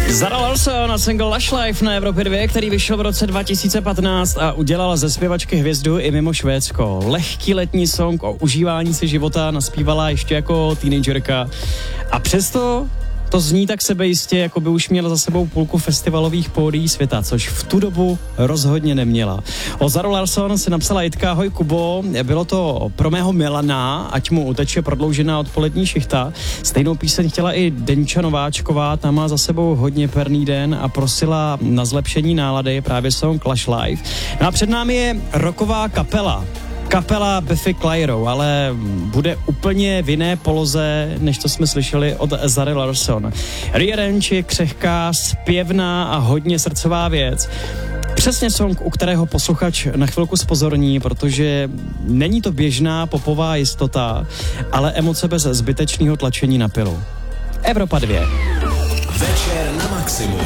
Zara Larsson a single Lush Life na Evropě 2, který vyšel v roce 2015 a udělala ze zpěvačky hvězdu i mimo Švédsko. Lehký letní song o užívání si života naspívala ještě jako teenagerka a přesto to zní tak sebejistě, jako by už měla za sebou půlku festivalových pódií světa, což v tu dobu rozhodně neměla. O Zaru Larsson si napsala Jitka: ahoj Kubo, bylo to pro mého Milana, ať mu uteče prodloužená odpolední šichta. Stejnou píseň chtěla i Denča Nováčková, ta má za sebou hodně perný den a prosila na zlepšení nálady právě song Lush Life. No a před námi je rocková kapela Biffy Clyro, ale bude úplně v jiné poloze, než to jsme slyšeli od Zary Larsson. Rearrange je křehká, zpěvná a hodně srdcová věc. Přesně song, u kterého posluchač na chvilku zpozorní, protože není to běžná popová jistota, ale emoce bez zbytečného tlačení na pilu. Evropa 2. Večer na maximum.